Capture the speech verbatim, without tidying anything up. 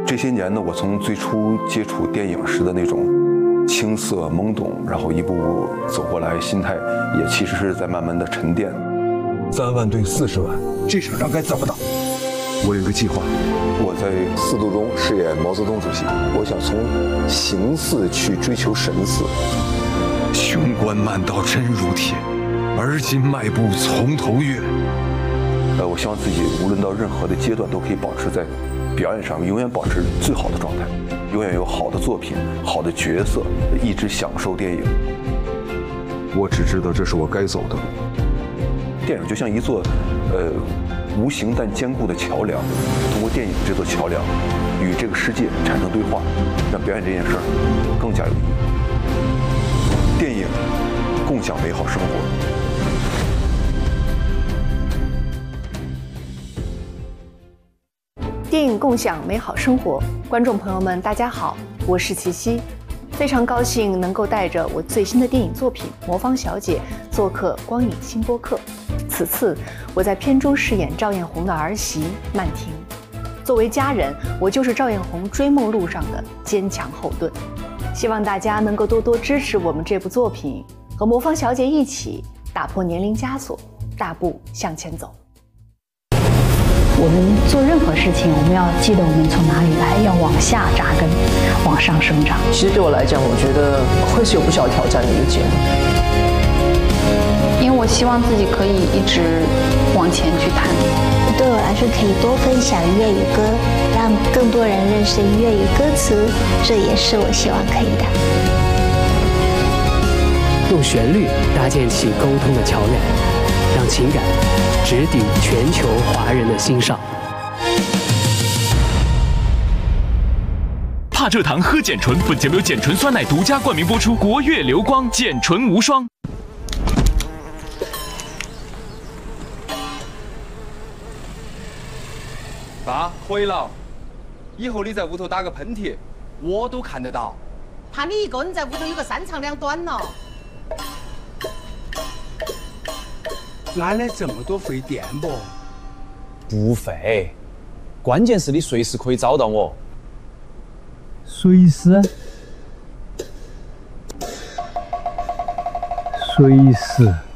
这些年呢，我从最初接触电影时的那种青涩懵懂，然后一步步走过来，心态也其实是在慢慢的沉淀。 三万对四十万，这场仗该怎么打？我有个计划。 我在四度中饰演毛泽东主席，我想从形似去追求神似。 雄关漫道真如铁，而今迈步从头越。 呃，我希望自己无论到任何的阶段，都可以保持在表演上永远保持最好的状态，永远有好的作品、好的角色，一直享受电影。 我只知道这是我该走的路。 电影就像一座，呃，无形但坚固的桥梁，通过电影这座桥梁，与这个世界产生对话，让表演这件事儿更加有意义。电影，共享美好生活。 电影共享美好生活，观众朋友们，大家好，我是齐溪，非常高兴能够带着我最新的电影作品《魔方小姐》做客光影新播客。此次我在片中饰演赵艳红的儿媳曼婷，作为家人，我就是赵艳红追梦路上的坚强后盾。希望大家能够多多支持我们这部作品，和魔方小姐一起打破年龄枷锁，大步向前走。 我们做任何事情，我们要记得我们从哪里来，要往下扎根，往上生长。 其实对我来讲，我觉得会是有不小挑战的一个节目， 因为我希望自己可以一直往前去探。 对我来说，可以多分享粤语歌，让更多人认识粤语歌词，这也是我希望可以的。 用旋律搭建起沟通的桥梁，让情感直抵全球华人的心上。 怕热糖喝碱醇，本节目由碱醇酸奶独家冠名播出，国悦流光碱醇无双。 爸，可以了。以后你在屋头打个喷嚏，我都看得到。 怕你一个人在屋头有个三长两短了。 哪来这么多费电不？ 不费，关键是你随时可以找到我。 随时？随时。